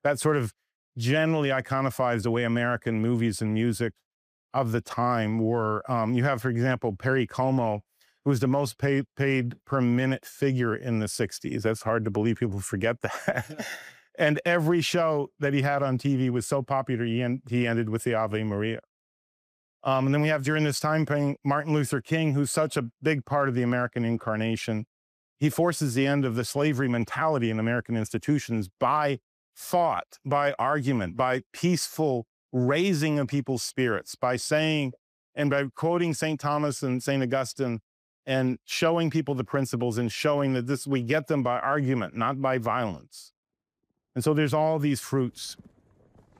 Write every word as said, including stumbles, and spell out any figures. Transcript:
that sort of generally iconifies the way American movies and music of the time were. Um, you have, for example, Perry Como, who was the most paid, paid per minute figure in the sixties. That's hard to believe. People forget that. And every show that he had on T V was so popular, he, en he ended with the Ave Maria. Um, and then we have during this time frame, Martin Luther King, who's such a big part of the American incarnation. He forces the end of the slavery mentality in American institutions by thought, by argument, by peaceful raising of people's spirits, by saying, and by quoting Saint Thomas and Saint Augustine and showing people the principles and showing that this, we get them by argument, not by violence. And so there's all these fruits